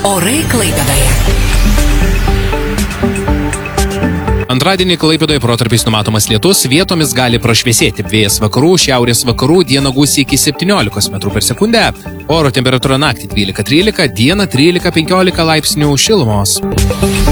Orai Klaipėdoje. Antradienį Klaipėdoje protarpiais numatomas lietus, vietomis gali prašviesėti. Vėjas vakarų, šiaurės vakarų, dieną gūsiai iki 17 m/s. Oro temperatūra naktį 12-13, dieną 13-15 laipsnių šilumos.